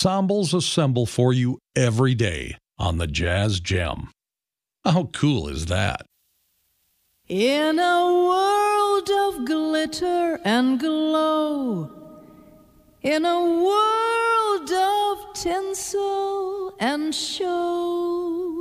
Ensembles assemble for you every day on the Jazz Gem. How cool is that? In a world of glitter and glow, in a world of tinsel and show,